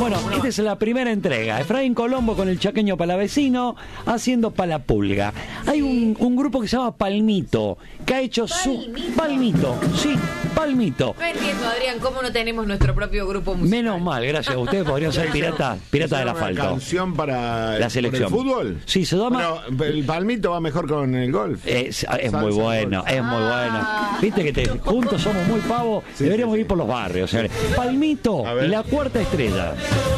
Bueno, esta es la primera entrega. Efraín Colombo con el chaqueño Palavecino haciendo Palapulga. Hay un grupo que se llama Palmito, que ha hecho Palmito, sí, Palmito. No entiendo, Adrián, cómo no tenemos nuestro propio grupo musical. Menos mal, gracias. Ustedes podrían ser pirata del asfalto. ¿Una canción para la selección? ¿Por el fútbol? Sí, se llama... Bueno, el Palmito va mejor con el golf. Es muy bueno, es muy bueno. Viste que juntos somos muy pavos, deberíamos ir por los barrios. Palmito, la cuarta estrella.